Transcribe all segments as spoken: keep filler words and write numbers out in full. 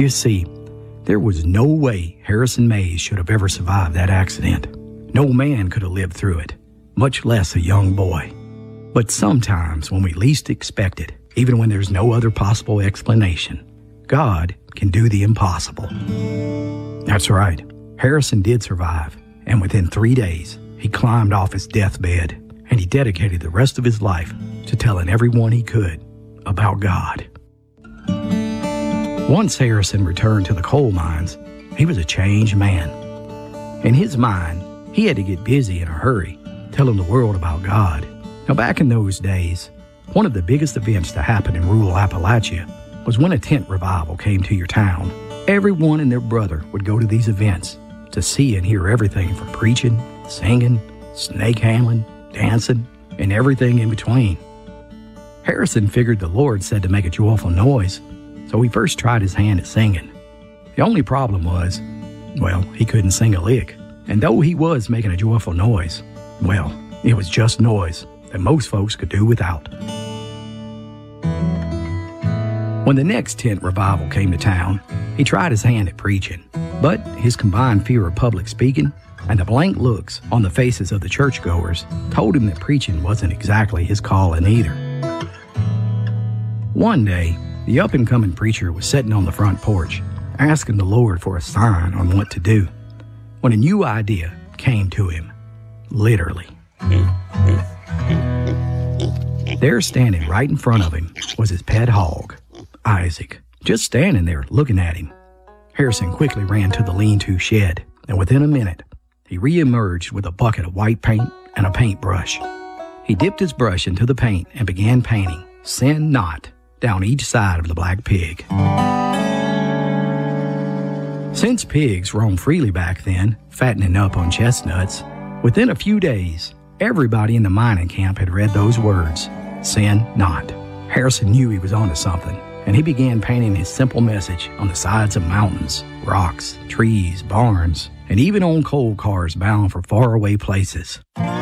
You see, there was no way Harrison Mays should have ever survived that accident. No man could have lived through it, much less a young boy. But sometimes when we least expect it, even when there's no other possible explanation, God can do the impossible. That's right. Harrison did survive, and within three days, he climbed off his deathbed, and he dedicated the rest of his life to telling everyone he could about God. Once Harrison returned to the coal mines, he was a changed man. In his mind, he had to get busy in a hurry, telling the world about God. Now, back in those days, one of the biggest events to happen in rural Appalachia was when a tent revival came to your town. Everyone and their brother would go to these events to see and hear everything from preaching, singing, snake handling, dancing, and everything in between. Harrison figured the Lord said to make a joyful noise, so he first tried his hand at singing. The only problem was, well, he couldn't sing a lick. And though he was making a joyful noise, well, it was just noise that most folks could do without. When the next tent revival came to town, he tried his hand at preaching, but his combined fear of public speaking and the blank looks on the faces of the churchgoers told him that preaching wasn't exactly his calling either. One day, the up-and-coming preacher was sitting on the front porch, asking the Lord for a sign on what to do, when a new idea came to him, literally. There, standing right in front of him, was his pet hog, Isaac, just standing there looking at him. Harrison quickly ran to the lean-to shed, and within a minute, he re-emerged with a bucket of white paint and a paintbrush. He dipped his brush into the paint and began painting, "Sin Not," down each side of the black pig. Since pigs roamed freely back then, fattening up on chestnuts, within a few days, everybody in the mining camp had read those words, "Sin Not." Harrison knew he was onto something, and he began painting his simple message on the sides of mountains, rocks, trees, barns, and even on coal cars bound for faraway places.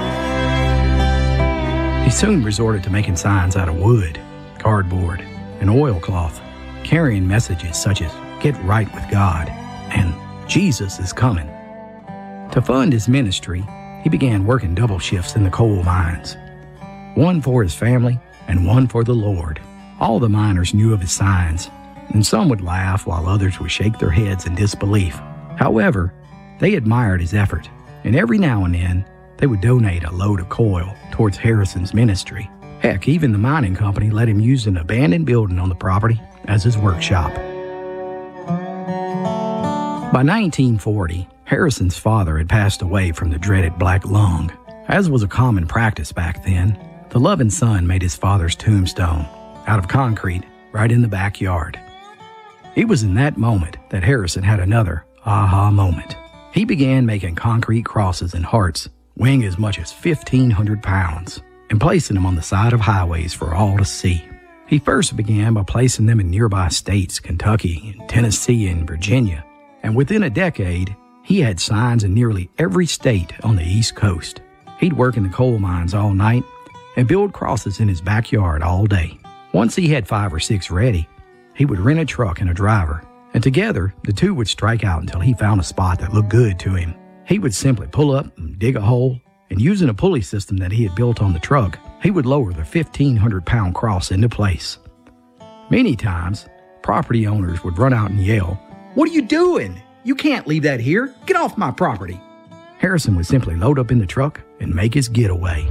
He soon resorted to making signs out of wood, cardboard, and oilcloth, carrying messages such as "Get right with God" and "Jesus is coming." To fund his ministry, he began working double shifts in the coal mines, one for his family and one for the Lord. All the miners knew of his signs, and some would laugh while others would shake their heads in disbelief. However, they admired his effort, and every now and then, they would donate a load of coal towards Harrison's ministry. Heck, even the mining company let him use an abandoned building on the property as his workshop. By nineteen forty, Harrison's father had passed away from the dreaded black lung. As was a common practice back then, the loving son made his father's tombstone out of concrete right in the backyard. It was in that moment that Harrison had another aha moment. He began making concrete crosses and hearts weighing as much as fifteen hundred pounds and placing them on the side of highways for all to see. He first began by placing them in nearby states, Kentucky, and Tennessee, and Virginia, and within a decade, he had signs in nearly every state on the East Coast. He'd work in the coal mines all night and build crosses in his backyard all day. Once he had five or six ready, he would rent a truck and a driver, and together the two would strike out until he found a spot that looked good to him. He would simply pull up and dig a hole, and using a pulley system that he had built on the truck, he would lower the fifteen hundred pound cross into place. Many times, property owners would run out and yell, "What are you doing? You can't leave that here. Get off my property." Harrison would simply load up in the truck and make his getaway.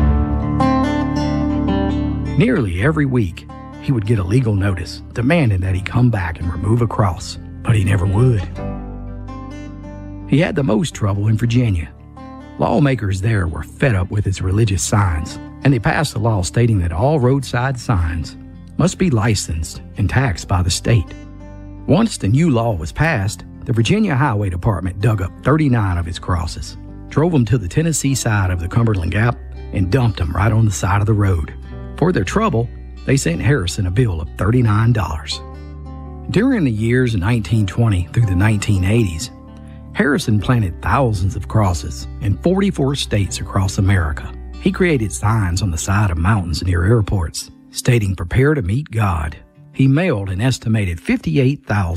Nearly every week, he would get a legal notice demanding that he come back and remove a cross, but he never would. He had the most trouble in Virginia. Lawmakers there were fed up with his religious signs, and they passed a law stating that all roadside signs must be licensed and taxed by the state. Once the new law was passed, the Virginia Highway Department dug up thirty-nine of his crosses, drove them to the Tennessee side of the Cumberland Gap, and dumped them right on the side of the road. For their trouble, they sent Harrison a bill of thirty-nine dollars. During the years nineteen twenty through the nineteen eighties, Harrison planted thousands of crosses in forty-four states across America. He created signs on the side of mountains near airports stating "Prepare to meet God." He mailed an estimated fifty-eight thousand